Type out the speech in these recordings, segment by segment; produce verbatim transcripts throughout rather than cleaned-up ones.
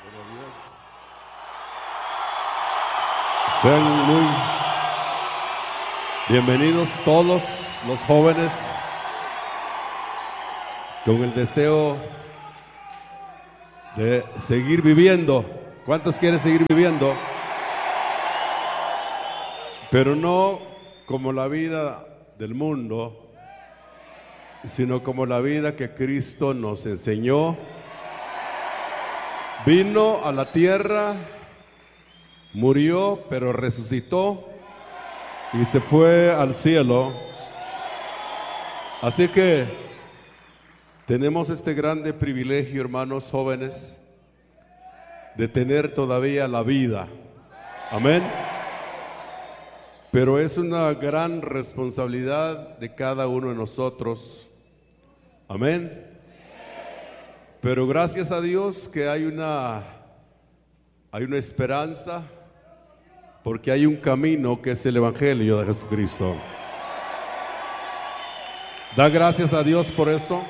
Buenos días. Sean muy bienvenidos todos los jóvenes con el deseo de seguir viviendo. ¿Cuántos quieren seguir viviendo? Pero no como la vida del mundo, sino como la vida que Cristo nos enseñó. Vino a la tierra, murió, pero resucitó y se fue al cielo. Así que tenemos este grande privilegio, hermanos jóvenes, de tener todavía la vida. Amén. Pero es una gran responsabilidad de cada uno de nosotros. Amén. Pero gracias a Dios que hay una, hay una esperanza, porque hay un camino que es el Evangelio de Jesucristo. Da gracias a Dios por eso.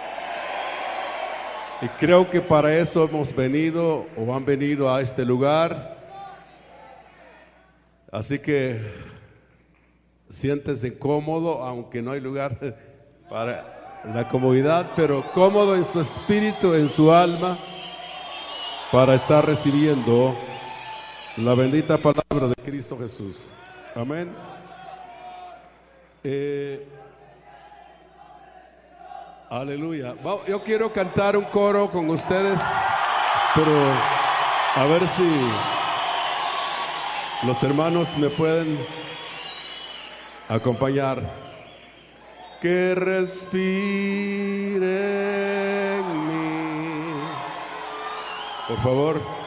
Y creo que para eso hemos venido o han venido a este lugar. Así que siéntese cómodo, aunque no hay lugar para la comodidad, pero cómodo en su espíritu, en su alma, para estar recibiendo la bendita palabra de Cristo Jesús. Amén. Eh, aleluya. Yo quiero cantar un coro con ustedes, pero a ver si los hermanos me pueden acompañar. Que respire en mí. Por favor.